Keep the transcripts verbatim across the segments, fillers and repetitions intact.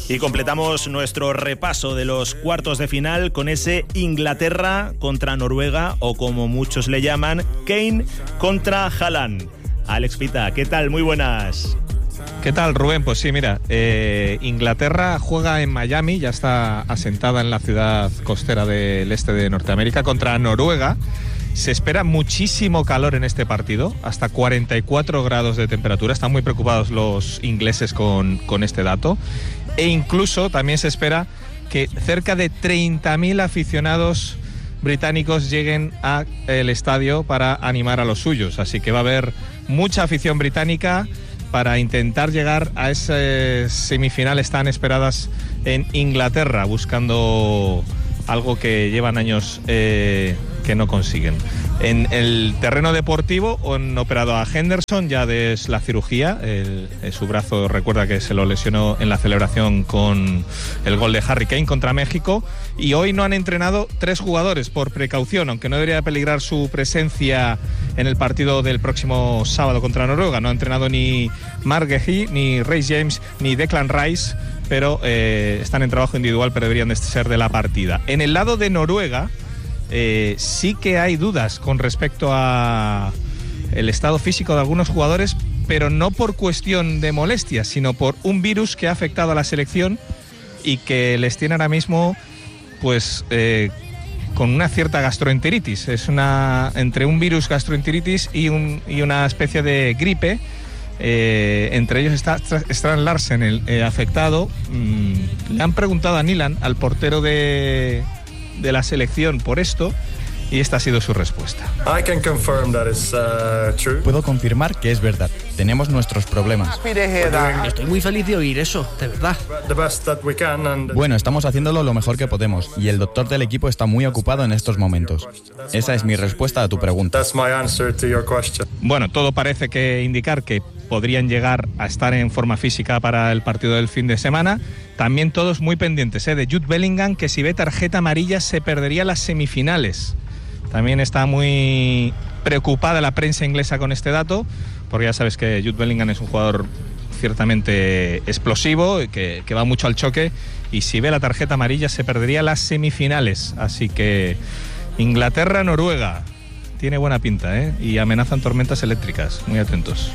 Y completamos nuestro repaso de los cuartos de final con ese Inglaterra contra Noruega, o como muchos le llaman, Kane contra Haaland. Alex Pita, ¿qué tal? Muy buenas. ¿Qué tal, Rubén? Pues sí, mira, eh, Inglaterra juega en Miami, ya está asentada en la ciudad costera del este de Norteamérica, contra Noruega. Se espera muchísimo calor en este partido, hasta cuarenta y cuatro grados de temperatura. Están muy preocupados los ingleses con, con este dato. E incluso también se espera que cerca de treinta mil aficionados británicos lleguen al estadio para animar a los suyos. Así que va a haber mucha afición británica para intentar llegar a esas semifinales tan esperadas en Inglaterra, buscando algo que llevan años eh, que no consiguen. En el terreno deportivo han operado a Henderson ya de la cirugía. El, el, su brazo, recuerda que se lo lesionó en la celebración con el gol de Harry Kane contra México. Y hoy no han entrenado tres jugadores por precaución, aunque no debería peligrar su presencia en el partido del próximo sábado contra Noruega. No ha entrenado ni Mark Guehi, ni Reece James, ni Declan Rice, pero eh, están en trabajo individual, pero deberían de ser de la partida. En el lado de Noruega, Eh, sí que hay dudas con respecto a el estado físico de algunos jugadores, pero no por cuestión de molestias, sino por un virus que ha afectado a la selección y que les tiene ahora mismo pues eh, con una cierta gastroenteritis. Es una entre un virus gastroenteritis y, un, y una especie de gripe. Eh, entre ellos está Strand Larsen, el eh, afectado. Mm, le han preguntado a Nilan, al portero de de la selección, por esto, y esta ha sido su respuesta. I can confirm that is, uh, true. Puedo confirmar que es verdad. Tenemos nuestros problemas. Estoy muy feliz de oír eso, de verdad. The best that we can and... Bueno, estamos haciéndolo lo mejor que podemos, y el doctor del equipo está muy ocupado en estos momentos. Esa es mi respuesta a tu pregunta. That's my answer to your question. Bueno, todo parece que indicar que podrían llegar a estar en forma física para el partido del fin de semana. También todos muy pendientes ¿eh? de Jude Bellingham, que si ve tarjeta amarilla se perdería las semifinales. También está muy preocupada la prensa inglesa con este dato, porque ya sabes que Jude Bellingham es un jugador ciertamente explosivo, que, que va mucho al choque, y si ve la tarjeta amarilla se perdería las semifinales. Así que Inglaterra-Noruega tiene buena pinta, ¿eh? Y amenazan tormentas eléctricas. Muy atentos.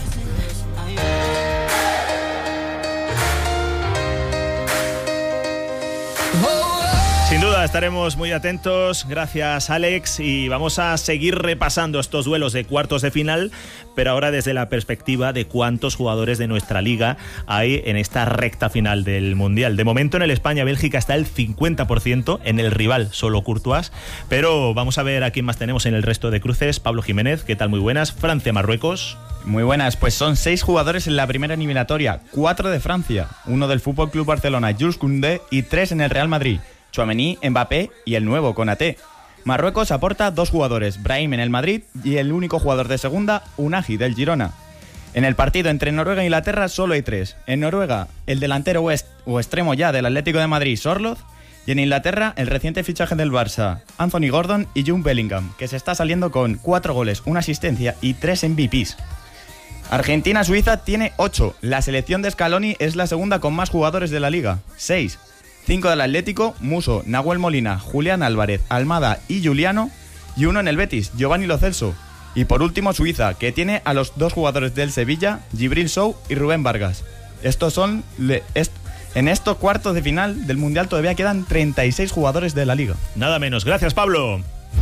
Sin duda estaremos muy atentos, gracias Alex, y vamos a seguir repasando estos duelos de cuartos de final, pero ahora desde la perspectiva de cuántos jugadores de nuestra liga hay en esta recta final del Mundial. De momento en el España-Bélgica está el cincuenta por ciento, en el rival solo Courtois, pero vamos a ver a quién más tenemos en el resto de cruces. Pablo Jiménez, ¿qué tal? Muy buenas. Francia-Marruecos. Muy buenas, pues son seis jugadores en la primera eliminatoria, cuatro de Francia, uno del F C Barcelona, Jules Koundé, y tres en el Real Madrid, Tchouaméni, Mbappé y el nuevo Konaté. Marruecos aporta dos jugadores, Brahim en el Madrid y el único jugador de segunda, Unai del Girona. En el partido entre Noruega e Inglaterra solo hay tres. En Noruega, el delantero west, o extremo ya del Atlético de Madrid, Sorloth, y en Inglaterra, el reciente fichaje del Barça, Anthony Gordon y Jude Bellingham, que se está saliendo con cuatro goles, una asistencia y tres M V Pes. Argentina-Suiza tiene ocho. La selección de Scaloni es la segunda con más jugadores de la liga, seis. Cinco del Atlético, Muso, Nahuel Molina, Julián Álvarez, Almada y Juliano, y uno en el Betis, Giovanni Lo Celso. Y por último Suiza, que tiene a los dos jugadores del Sevilla, Djibril Sow y Rubén Vargas. Estos son le, est, en estos cuartos de final del Mundial todavía quedan treinta y seis jugadores de la liga. Nada menos. Gracias, Pablo.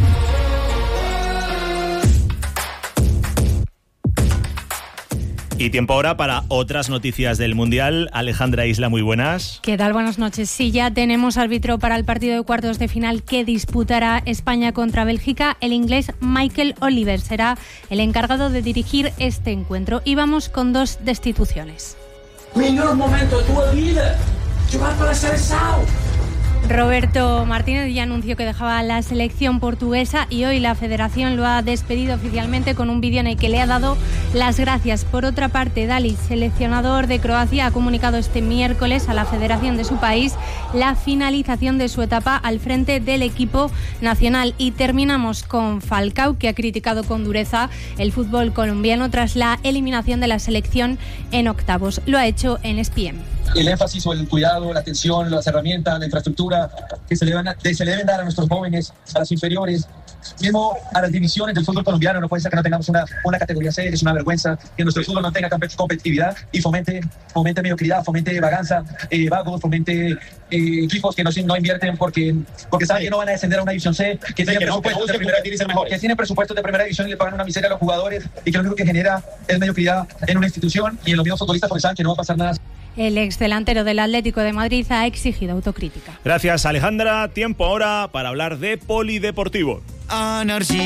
Y tiempo ahora para otras noticias del Mundial. Alejandra Isla, muy buenas. ¿Qué tal? Buenas noches. Sí, ya tenemos árbitro para el partido de cuartos de final que disputará España contra Bélgica. El inglés Michael Oliver será el encargado de dirigir este encuentro. Y vamos con dos destituciones. Melhor momento de tu vida, jugar para la selección. Roberto Martínez ya anunció que dejaba la selección portuguesa y hoy la federación lo ha despedido oficialmente con un vídeo en el que le ha dado las gracias. Por otra parte, Dalic, seleccionador de Croacia, ha comunicado este miércoles a la federación de su país la finalización de su etapa al frente del equipo nacional. Y terminamos con Falcao, que ha criticado con dureza el fútbol colombiano tras la eliminación de la selección en octavos. Lo ha hecho en E S P N. el énfasis o el cuidado, la atención, las herramientas, la infraestructura que se le, van a, que se le deben dar a nuestros jóvenes, a las inferiores, mismo a las divisiones del fútbol colombiano. No puede ser que no tengamos una, una categoría C, es una vergüenza que nuestro fútbol no tenga competitividad y fomente, fomente mediocridad, fomente vaganza, eh, vagos, fomente eh, equipos que no, no invierten porque, porque saben que no van a descender a una división C, que tienen presupuestos de primera división, que tienen presupuestos de primera división y le pagan una miseria a los jugadores y que lo único que genera es mediocridad en una institución y en los mismos futbolistas porque saben que no va a pasar nada. El ex delantero del Atlético de Madrid ha exigido autocrítica. Gracias, Alejandra. Tiempo ahora para hablar de polideportivo.